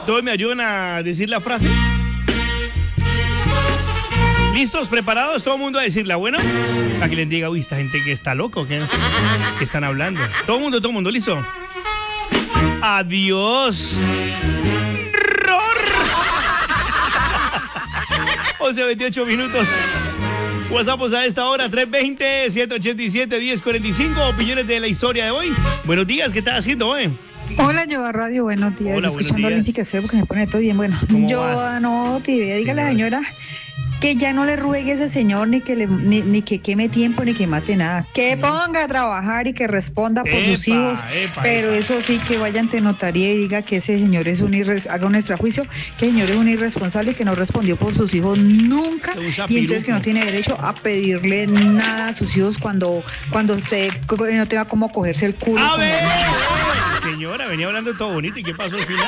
¿Todos me ayudan a decir la frase? ¿Listos? ¿Preparados? Todo el mundo a decirla, ¿bueno? Para que les diga, uy, esta gente que está loco, ¿qué están hablando? Todo el mundo, ¿listo? Adiós. ¡Ror! 11:28 minutos. WhatsApp a esta hora, 320-787-1045. Opiniones de la historia de hoy. Buenos días, ¿qué estás haciendo hoy? Hola, yo a radio, buenos días. Hola, escuchando Olímpica C porque me pone todo bien. Bueno, yo no, dígale a la señora que ya no le ruegue a ese señor ni que queme tiempo ni que mate nada. Que ponga a trabajar y que responda por sus hijos. Pero eso sí, que vaya ante notaría y diga que ese señor es haga un extrajuicio, que el señor es un irresponsable y que no respondió por sus hijos nunca. Y entonces que no tiene derecho a pedirle nada a sus hijos cuando usted no tenga cómo cogerse el culo. ¡A ver! Señora, venía hablando todo bonito. ¿Y qué pasó al final?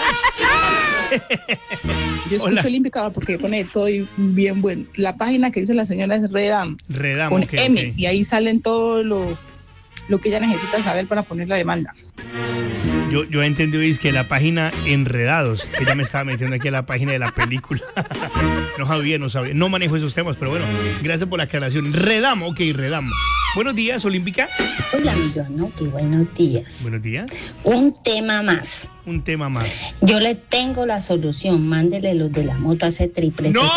Yo escucho Olímpica porque pone todo bien bueno. La página que dice la señora es Redam con M, y ahí salen todo lo que ella necesita saber para poner la demanda. Yo entendí que la página Enredados, ella me estaba metiendo aquí a la página de la película. No sabía, no manejo esos temas, pero bueno, gracias por la aclaración. Redam. Buenos días, Olímpica. Hola, Millonotti, buenos días. Buenos días. Un tema más. Yo le tengo la solución. Mándele los de la moto a ese triple. No,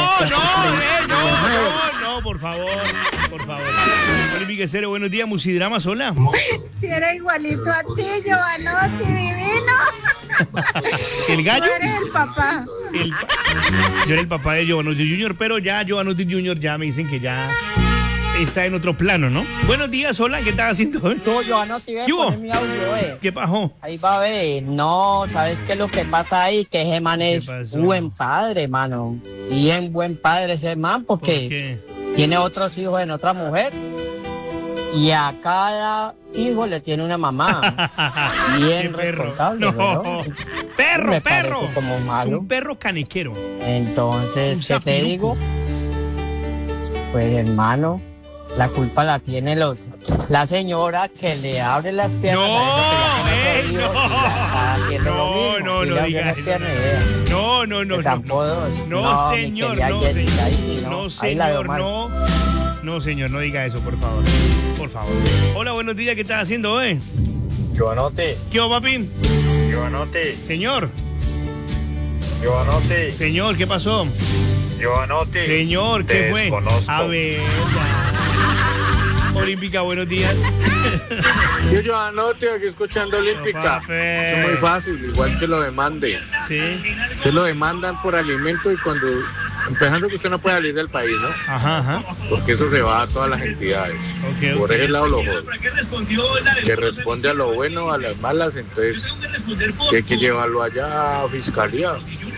por favor. Olímpica Cero, buenos días. Musidrama sola. Si era igualito a ti, Giovanotti, divino. ¿El gallo? Tú eres el papá. Yo era el papá de Giovanotti Junior, pero ya Giovanotti Junior ya me dicen que ya está en otro plano, ¿no? Buenos días, hola, ¿qué estás haciendo? Tú, Giovanotti, ve, poner mi audio, ¿Qué pasó? Ahí va a ver. No, ¿sabes qué es lo que pasa ahí? Que ese man es buen padre, mano. Bien buen padre ese man, porque tiene otros hijos en otra mujer. Y a cada hijo le tiene una mamá. Bien responsable, no. Perro. Como malo. Es un perro caniquero. Entonces, ¿qué te digo? Pues, hermano, la culpa la tiene la señora que le abre las piernas. No digas eso. No. No, señor, no, señor, no diga eso, por favor. Hola, buenos días, ¿qué estás haciendo hoy? Giovanotti. ¿Qué hubo, papi? Giovanotti. Señor. Giovanotti. Señor, ¿qué pasó? Giovanotti. Señor, ¿qué fue? Desconozco. A ver. Olímpica, buenos días. Yo, Giovanotti, aquí escuchando Olímpica. Es muy fácil, igual que lo demande. Sí. Que lo demandan por alimento y cuando... Empezando que usted no puede salir del país, ¿no? Ajá. Porque eso se va a todas las entidades. Por ese lado lo joden. Que responde a lo bueno, a las malas, entonces que hay que llevarlo allá a fiscalía.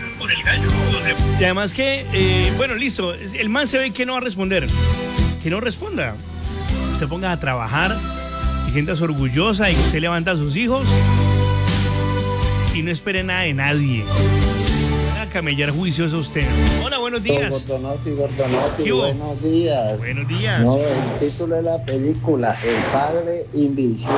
Y además que, bueno, listo, el man se ve que no va a responder. Que no responda. Usted ponga a trabajar y sientas orgullosa y que usted levanta a sus hijos y no espere nada de nadie. Camellar juicioso usted. Hola, buenos días. Gordonotti, buenos días. Buenos días. No, el título de la película, El Padre Invisible.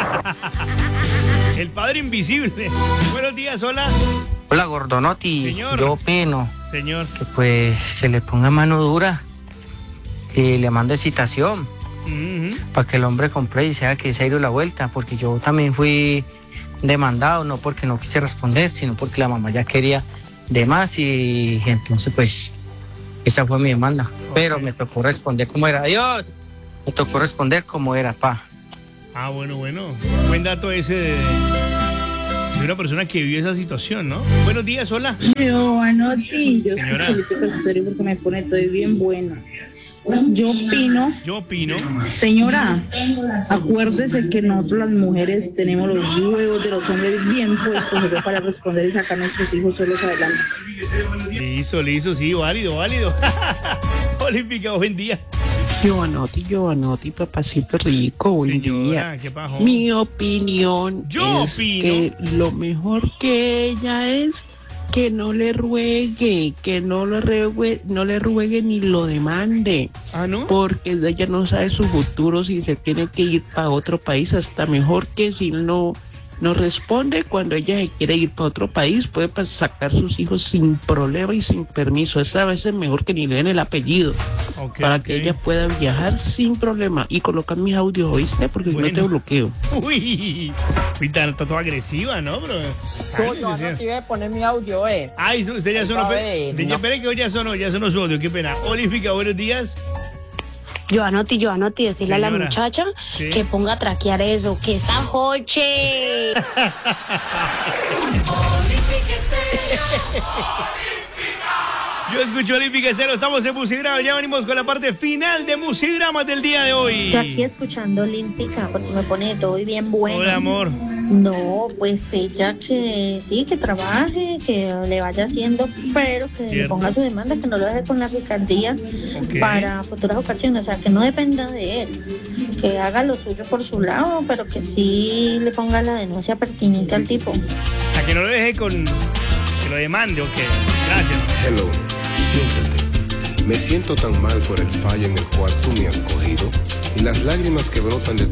El Padre Invisible. Buenos días, hola. Hola, Gordonotti. Señor. Yo opino, señor, que pues que le ponga mano dura y le mande citación para que el hombre compre y sea que se ha ido la vuelta, porque yo también fui demandado, no porque no quise responder, sino porque la mamá ya quería de más y entonces pues esa fue mi demanda. Pero me tocó responder como era. Adiós. Me tocó responder como era, pa. Bueno. Buen dato ese de una persona que vivió esa situación, ¿no? Buenos días, hola. Giovanotti, yo escucho Olímpica Estéreo porque me pone todo bien bueno. Yo opino, señora, acuérdese que nosotros las mujeres tenemos los huevos de los hombres bien puestos para responder y sacar a nuestros hijos solos adelante. Listo, sí, válido. Olímpica, buen día. Giovanotti, papacito rico, buen día. ¿Qué pasó? Mi opinión es que lo mejor que ella es que no le ruegue, no le ruegue ni lo demande. ¿No? Porque ella no sabe su futuro, si se tiene que ir para otro país, hasta mejor que si no nos responde cuando ella se quiere ir para otro país, puede sacar sus hijos sin problema y sin permiso. Esa vez es mejor que ni le den el apellido, para que ella pueda viajar sin problema. Y colocar mis audios, ¿oíste? Porque yo no te bloqueo. Uy, está todo agresiva, ¿no, bro? Yo no te iba a poner mi audio, Ay, usted ya sonó. Espere que hoy ya sonó su audio, qué pena. Olímpica, buenos días. Yo anoté, decirle a la muchacha que ponga a traquear eso, que está joche. Yo escucho Olímpica Estéreo, estamos en Musidrama, ya venimos con la parte final de Musidrama del día de hoy. Estoy aquí escuchando Olímpica porque me pone todo bien bueno. Hola, amor. No, pues ella que sí, que trabaje, que le vaya haciendo, pero que le ponga su demanda, que no lo deje con la picardía para futuras ocasiones, o sea, que no dependa de él, que haga lo suyo por su lado, pero que sí le ponga la denuncia pertinente al tipo. O sea, que no lo deje con... que lo demande, gracias. Hello, siéntate. Me siento tan mal por el fallo en el cual tú me has cogido y las lágrimas que brotan de